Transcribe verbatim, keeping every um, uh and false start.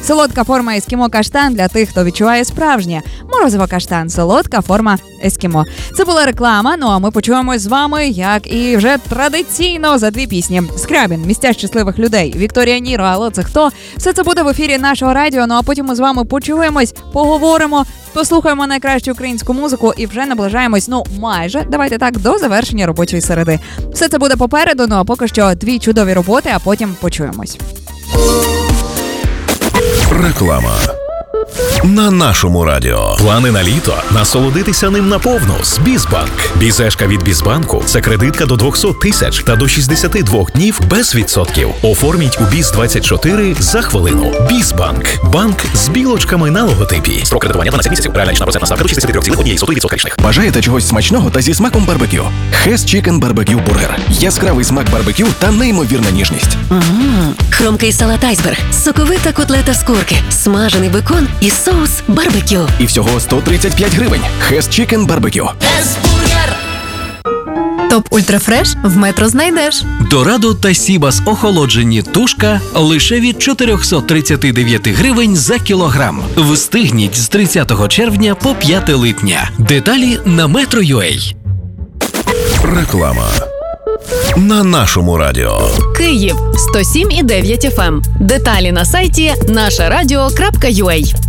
Солодка форма ескімо каштан для тих, хто відчуває справжнє. Морозиво каштан, солодка форма ескімо. Це була реклама, ну а ми почуємось з вами, як і вже традиційно, за дві пісні. Скрябін, місця щасливих людей, Вікторія Ніро, алло, це хто? Все це буде в ефірі нашого радіо, ну а потім ми з вами почуємось, поговоримо, послухаємо найкращу українську музику і вже наближаємось, ну майже, давайте так, до завершення робочої середи. Все це буде попереду, ну а поки що дві чудові роботи, а потім почуємось. Реклама на нашому радіо. Плани на літо? Насолодитися ним наповну з Бізбанк. Бізешка від Бізбанку – це кредитка до двісті тисяч та до шістдесят два днів без відсотків. Оформіть у Біз двадцять чотири за хвилину. Бізбанк. Банк з білочками на логотипі. Строк кредитування дванадцять місяців. Реальна річна процентна ставка до шістдесят три цілих одна сотих відсотка річних. Бажаєте чогось смачного та зі смаком барбекю? Hess Chicken Barbecue Burger. Яскравий смак барбекю та неймовірна ніжність. Ммм, хрумкий салат айсберг, соковита котлета з курки, смажений бекон і соус барбекю. І всього сто тридцять п'ять гривень. Hess Chicken Barbecue. Топ Ультрафреш в Метро знайдеш. Дорадо та Сібас охолоджені тушка лише від чотириста тридцять дев'ять гривень за кілограм. Встигніть з тридцятого червня по п'яте липня. Деталі на Metro.ua. Реклама на нашому радіо. Київ сто сім і дев'ять еф ем. Деталі на сайті наша радіо крапка ю а.